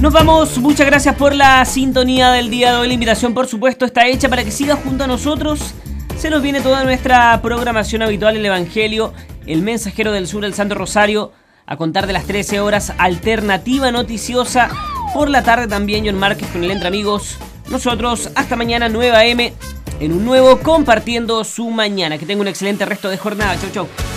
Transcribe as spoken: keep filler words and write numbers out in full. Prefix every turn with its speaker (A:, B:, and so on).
A: Nos vamos, muchas gracias por la sintonía del día de hoy. La invitación, por supuesto, está hecha para que siga junto a nosotros. Se nos viene toda nuestra programación habitual, el Evangelio, el Mensajero del Sur, el Santo Rosario, a contar de las trece horas, alternativa noticiosa. Por la tarde también John Márquez con el Entre Amigos. Nosotros hasta mañana nueve a eme en un nuevo Compartiendo su Mañana. Que tenga un excelente resto de jornada. Chau, chau.